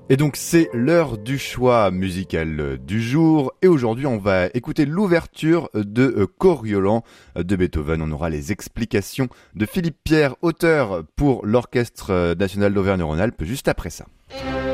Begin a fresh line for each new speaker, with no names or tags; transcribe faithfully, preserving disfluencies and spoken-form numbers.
Et donc c'est l'heure du choix musical du jour et aujourd'hui on va écouter l'ouverture de Coriolan de Beethoven. On aura les explications de Philippe Pierre, auteur pour l'Orchestre national d'Auvergne-Rhône-Alpes juste après ça.